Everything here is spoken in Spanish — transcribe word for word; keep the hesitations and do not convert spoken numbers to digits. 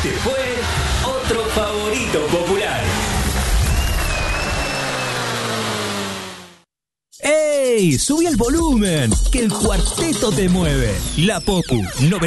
Este fue otro favorito popular. ¡Ey! ¡Subí el volumen! Que el cuarteto te mueve. La Popu